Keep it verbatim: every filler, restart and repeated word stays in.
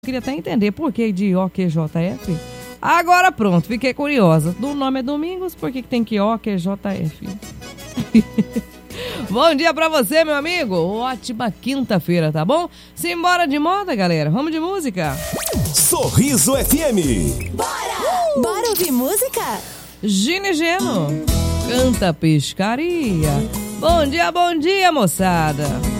Queria até entender por que de O Q J F. Agora pronto, fiquei curiosa. O nome é Domingos, por que, que tem que O Q J F? Bom dia pra você, meu amigo. Ótima quinta-feira, tá bom? Simbora de moda, galera. Vamos de música. Sorriso F M. Bora! Uh! Bora ouvir música? Gine Geno. Canta Pescaria. Bom dia, bom dia, moçada.